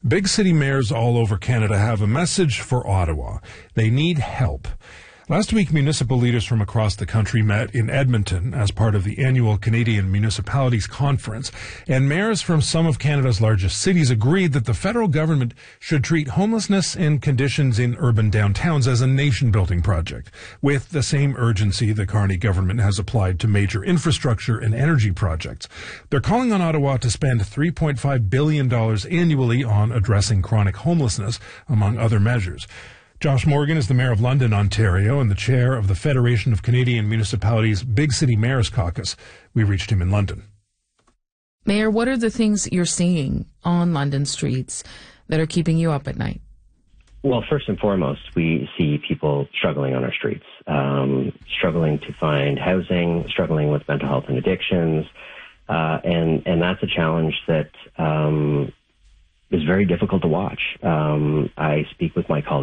Big city mayors all over Canada have a message for Ottawa. They need help. Last week, municipal leaders from across the country met in Edmonton as part of the annual Canadian Municipalities Conference, and mayors from some of Canada's largest cities agreed that the federal government should treat homelessness and conditions in urban downtowns as a nation-building project, with the same urgency the Carney government has applied to major infrastructure and energy projects. They're calling on Ottawa to spend $3.5 billion annually on addressing chronic homelessness, among other measures. Josh Morgan is the Mayor of London, Ontario, and the chair of the Federation of Canadian Municipalities Big City Mayors Caucus. We reached him in London. Mayor, what are the things you're seeing on London streets that are keeping you up at night? Well, first and foremost, we see people struggling on our streets, struggling to find housing, struggling with mental health and addictions, and that's a challenge that is very difficult to watch. I speak with my colleagues